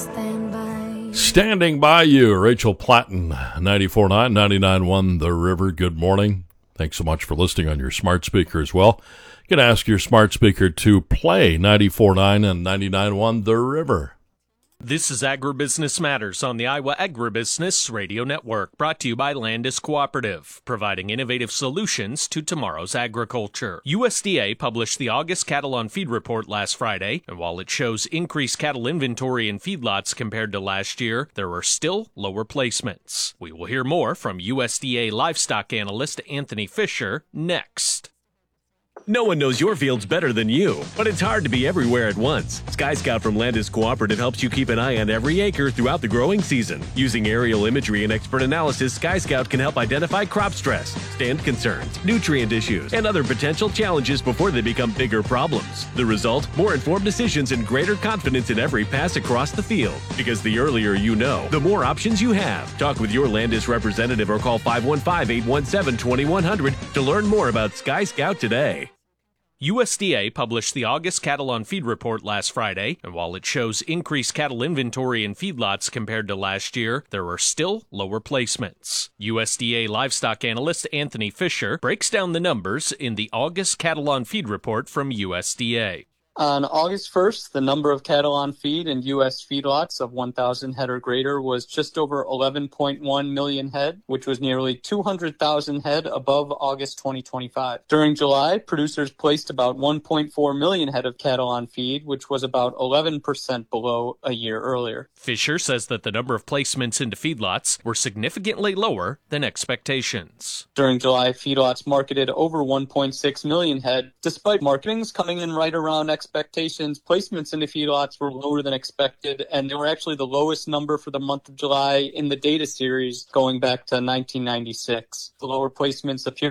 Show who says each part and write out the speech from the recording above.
Speaker 1: Standing by you, Rachel Platten, 94.9, 99.1 The River. Good morning. Thanks so much for listening on your smart speaker as well. You can ask your smart speaker to play 94.9 and 99.1 The River.
Speaker 2: This is Agribusiness Matters on the Iowa Agribusiness Radio Network, brought to you by Landis Cooperative, providing innovative solutions to tomorrow's agriculture. USDA published the August Cattle on Feed report last Friday, and while it shows increased cattle inventory in feedlots compared to last year, there are still lower placements. We will hear more from USDA livestock analyst Anthony Fisher next.
Speaker 3: No one knows your fields better than you, but it's hard to be everywhere at once. Sky Scout from Landis Cooperative helps you keep an eye on every acre throughout the growing season. Using aerial imagery and expert analysis, Sky Scout can help identify crop stress, stand concerns, nutrient issues, and other potential challenges before they become bigger problems. The result? More informed decisions and greater confidence in every pass across the field. Because the earlier you know, the more options you have. Talk with your Landis representative or call 515-817-2100 to learn more about Sky Scout today.
Speaker 2: USDA published the August Cattle on Feed report last Friday, and while it shows increased cattle inventory in feedlots compared to last year, there are still lower placements. USDA livestock analyst Anthony Fisher breaks down the numbers in the August Cattle on Feed report from USDA.
Speaker 4: On August 1st, the number of cattle on feed in U.S. feedlots of 1,000 head or greater was just over 11.1 million head, which was nearly 200,000 head above August 2025. During July, producers placed about 1.4 million head of cattle on feed, which was about 11% below a year earlier.
Speaker 2: Fisher says that the number of placements into feedlots were significantly lower than expectations.
Speaker 4: During July, feedlots marketed over 1.6 million head. Despite marketings coming in right around expectations, placements into feedlots were lower than expected, and they were actually the lowest number for the month of July in the data series going back to 1996. The lower placements appear